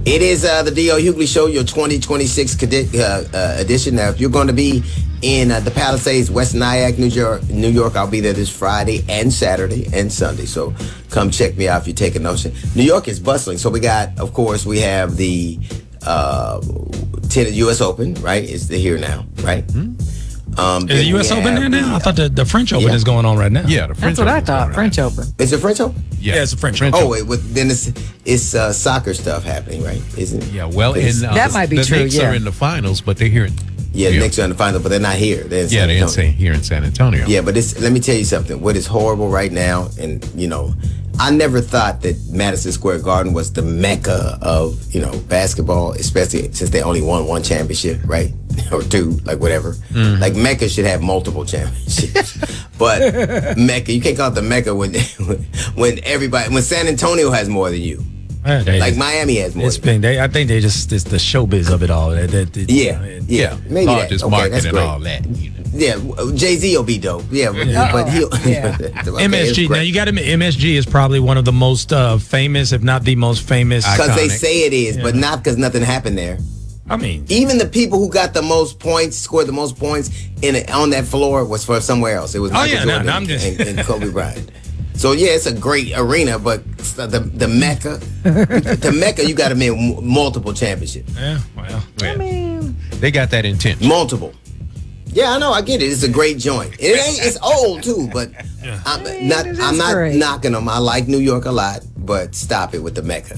It is the D.L. Hughley Show, your 2026 edition. Now, if you're going to be in the Palisades, West Nyack, New York, I'll be there this Friday and Saturday and Sunday. So come check me out if you're taking notion. New York is bustling. So we have the tennis U.S. Open, right? It's here now, right? Mm-hmm. Is the U.S. Open there now? I thought the French Open is going on right now. Yeah, the French That's what Open I thought. French Open. Is it French Open? Yeah, it's a French Oh, Open. wait, then it's soccer stuff happening, right? Isn't it? Yeah, well, that might be the true. Knicks are in the finals, but they're here. Yeah, the Knicks are in the final, but they're not here. They're in Yeah, San they're Antonio. here in San Antonio. Yeah, but let me tell you something. What is horrible right now, and I never thought that Madison Square Garden was the mecca of basketball, especially since they only won one championship, right? Or two, like whatever. Mm-hmm. Like Mecca should have multiple championships, but Mecca, you can't call it the mecca when San Antonio has more than you. Like Miami has more. I think it's the showbiz of it all. Yeah, maybe Artist market and all that. Yeah, Jay-Z will be dope. Yeah, but he'll. MSG. Now you got to admit, MSG is probably one of the most famous, if not the most famous. Because they say it is, but not because nothing happened there. I mean, even the people who got the most points, scored the most points on that floor was for somewhere else. It was Michael Jordan and Kobe Bryant. So yeah, it's a great arena, but the Mecca, you got to win multiple championships. Yeah, well, I mean, they got that intention. Multiple. Yeah, I know. I get it. It's a great joint. It's old too, but I'm not knocking them. I like New York a lot, but stop it with the Mecca.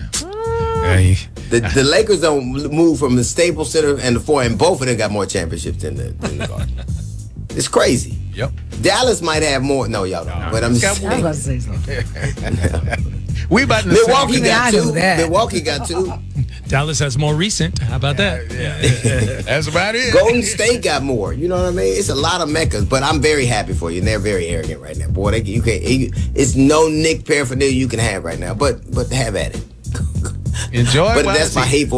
The Lakers don't move from the Staples Center and the Four, and both of them got more championships than the Garden. It's crazy. Yep. Dallas might have more. No, y'all don't. But I'm just saying. I was about to say something. We about to Milwaukee got two. Milwaukee got two. Dallas has more recent. How about that? Yeah. That's about it. Golden State got more. You know what I mean? It's a lot of Meccas, but I'm very happy for you. And they're very arrogant right now. Boy, it's no Nick paraphernalia you can have right now. But have at it. Enjoy. But that's my hateful